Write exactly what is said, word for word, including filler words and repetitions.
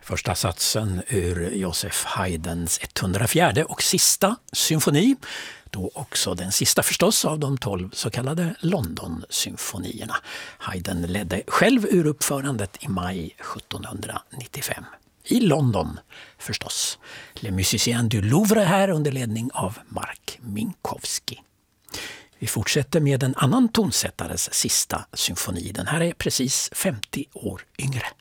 Första satsen ur Joseph Haydns etthundrafjärde och sista symfoni, då också den sista förstås av de tolv så kallade London-symfonierna. Haydn ledde själv ur uppförandet i maj sjuttonhundranittiofem. I London förstås. Le Musiciens du Louvre här under ledning av Mark Minkowski. Vi fortsätter med en annan tonsättares sista symfoni. Den här är precis femtio år yngre.